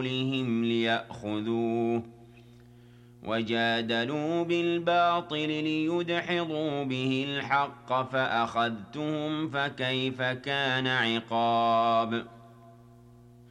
لهم ليأخذوه وجادلوا بالباطل ليدحضوا به الحق فأخذتهم فكيف كان عقاب